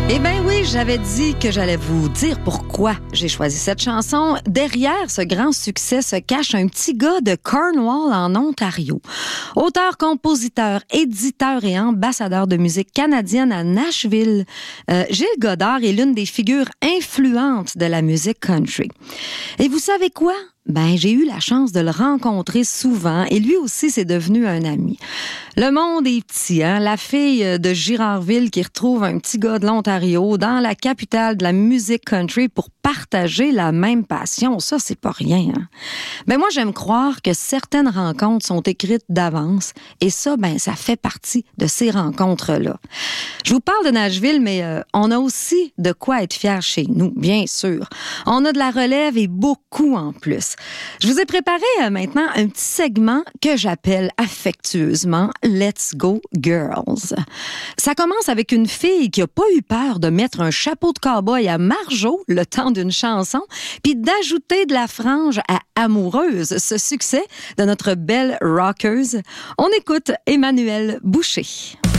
Eh bien oui, j'avais dit que j'allais vous dire pourquoi j'ai choisi cette chanson. Derrière ce grand succès se cache un petit gars de Cornwall en Ontario. Auteur, compositeur, éditeur et ambassadeur de musique canadienne à Nashville, Gilles Godard est l'une des figures influentes de la musique country. Et vous savez quoi? Ben, j'ai eu la chance de le rencontrer souvent et lui aussi, c'est devenu un ami. Le monde est petit, hein? La fille de Girardville qui retrouve un petit gars de l'Ontario dans la capitale de la musique country pour partager la même passion. Ça, c'est pas rien, hein? Ben, moi, j'aime croire que certaines rencontres sont écrites d'avance et ça, ben, ça fait partie de ces rencontres-là. Je vous parle de Nashville, mais on a aussi de quoi être fiers chez nous, bien sûr. On a de la relève et beaucoup en plus. Je vous ai préparé maintenant un petit segment que j'appelle affectueusement « Let's Go Girls ». Ça commence avec une fille qui n'a pas eu peur de mettre un chapeau de cow-boy à Marjo le temps d'une chanson, puis d'ajouter de la frange à Amoureuse, ce succès de notre belle rockeuse. On écoute Emmanuelle Boucher.